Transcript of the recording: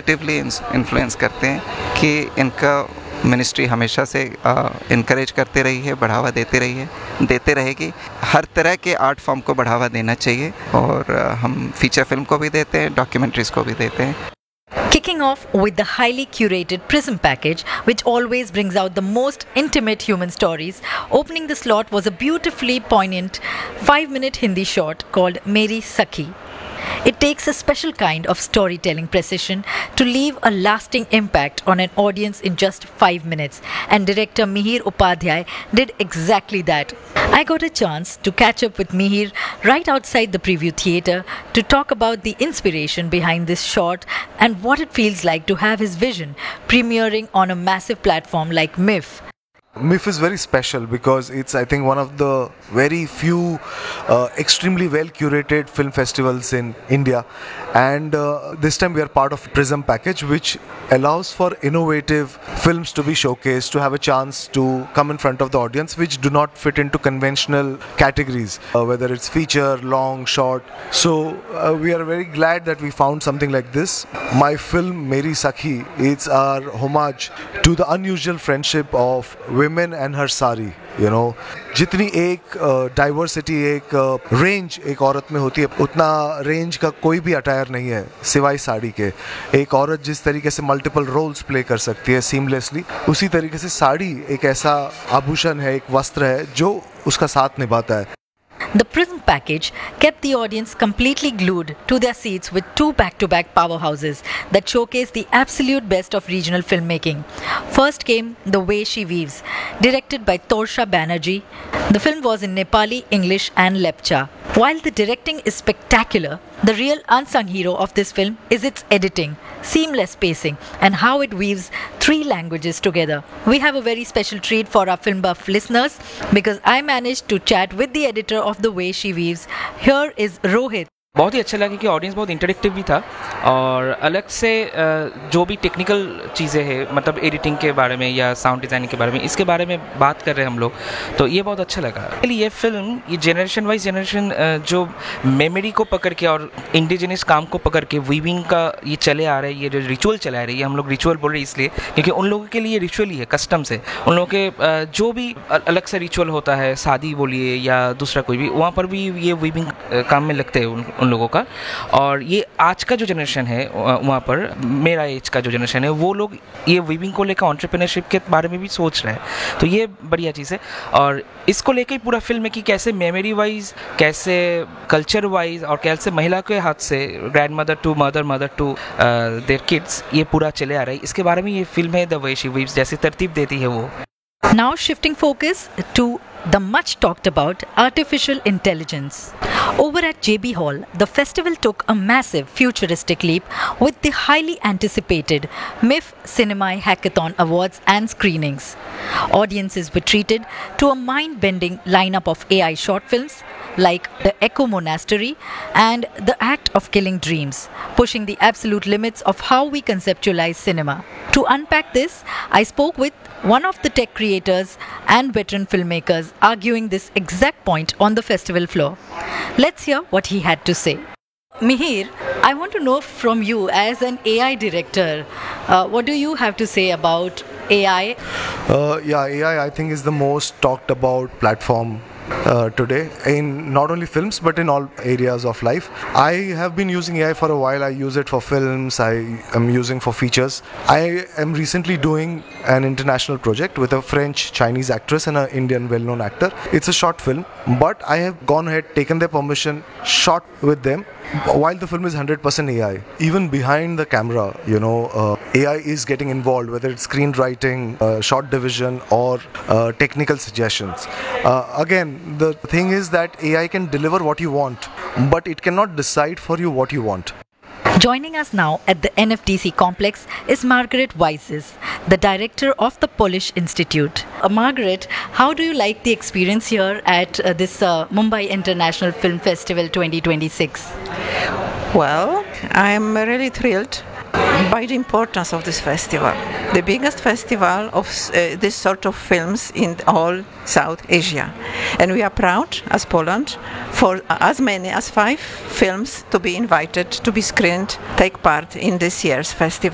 Positively influence करते हैं कि इनका मिनिस्ट्री हमेशा से इनकरेज करते रही है, बढ़ावा देते रही है, देते रहेगी। हर तरह के आर्ट फॉर्म को बढ़ावा देना चाहिए और हम फीचर फिल्म को भी देते हैं, डॉक्यूमेंट्रीज़ को भी देते हैं। Kicking off with the highly curated Prism package, which always brings out the most intimate human stories, opening the slot was a beautifully poignant 5-minute Hindi short called Meri Sakhi. It takes a special kind of storytelling precision to leave a lasting impact on an audience in just 5 minutes, and director Mihir Upadhyay did exactly that. I got a chance to catch up with Mihir right outside the preview theatre to talk about the inspiration behind this short and what it feels like to have his vision premiering on a massive platform like MIFF. MIFF is very special because it's, I think, one of the very few extremely well curated film festivals in India, and this time we are part of Prism package, which allows for innovative films to be showcased, to have a chance to come in front of the audience, which do not fit into conventional categories, whether it's feature, long, short. So we are very glad that we found something like this. My film Meri Sakhi, it's our homage to the unusual friendship of women and her sari. You know, जितनी एक diversity, एक range एक औरत में होती है, उतना range का कोई भी अटायर नहीं है सिवाय साड़ी के। एक औरत जिस तरीके से मल्टीपल रोल्स प्ले कर सकती है सीमलेसली, उसी तरीके से साड़ी एक ऐसा आभूषण है, एक वस्त्र है जो उसका साथ निभाता है। The Prism package kept the audience completely glued to their seats with 2 back-to-back powerhouses that showcased the absolute best of regional filmmaking. First came The Way She Weaves, directed by Torsha Banerjee. The film was in Nepali, English and Lepcha. While the directing is spectacular, the real unsung hero of this film is its editing, seamless pacing, and how it weaves 3 languages together. We have a very special treat for our film buff listeners because I managed to chat with the editor of The Way She Weaves. Here is Rohit. बहुत ही अच्छा लगा कि audience बहुत interactive भी था और अलग से जो भी टेक्निकल चीज़ें हैं, मतलब एडिटिंग के बारे में या साउंड डिज़ाइनिंग के बारे में, इसके बारे में बात कर रहे हैं हम लोग, तो ये बहुत अच्छा लगा। ये फिल्म ये जनरेशन वाइज जनरेशन जो मेमोरी को पकड़ के और इंडिजिनस काम को पकड़ के वीविंग का ये चले आ रहा है, ये जो रिचुअल चला आ रहा है, ये हम लोग रिचुअल बोल रहे हैं इसलिए क्योंकि उन लोगों के लिए रिचुअल ही है, कस्टम्स है। उन लोगों के जो भी अलग से रिचुअल होता है, शादी बोलिए या दूसरा कोई भी, वहाँ पर भी ये वीविंग काम में लगते हैं उन लोगों का। और ये आज का जो जनरेशन है, वहाँ पर मेरा एज का जो जनरेशन है, वो लोग ये वीविंग को लेकर एंटरप्रेन्योरशिप के बारे में भी सोच रहे हैं, तो ये बढ़िया चीज़ है। और इसको लेकर ही पूरा फिल्म है कि कैसे मेमोरी वाइज, कैसे कल्चर वाइज और कैसे महिला के हाथ से grand mother to mother, mother to their kids, ये पूरा चले आ रहा है। इसके बारे में ये फिल्म है द वे शी वीव्स, जैसे तरतीब देती है वो। Now shifting focus to the much talked about artificial intelligence. Over at JB Hall, the festival took a massive futuristic leap with the highly anticipated MIFF Cinema Hackathon Awards and screenings. Audiences were treated to a mind-bending lineup of AI short films like The Echo Monastery and The Act of Killing Dreams, pushing the absolute limits of how we conceptualize cinema. To unpack this, I spoke with one of the tech creators and veteran filmmakers arguing this exact point on the festival floor. Let's hear what he had to say. Mihir, I want to know from you as an AI director, what do you have to say about AI? AI I think is the most talked about platform today in not only films but in all areas of life. I have been using AI for a while. I use it for films, I am using for features. I am recently doing an international project with a French Chinese actress and an Indian well-known actor. It's a short film, but I have gone ahead, taken their permission, shot with them while the film is 100% AI. Even behind the camera, you know, AI is getting involved, whether it's screenwriting, shot division or technical suggestions. Again, the thing is that AI can deliver what you want, but it cannot decide for you what you want. Joining us now at the NFDC complex is Margaret Weises, the director of the Polish Institute. Margaret, how do you like the experience here at this Mumbai International Film Festival 2026? Well, I'm really thrilled by the importance of this festival. The biggest festival of this sort of films in all South Asia. And we are proud as Poland for as many as 5 films to be invited to be screened, take part in this year's festival.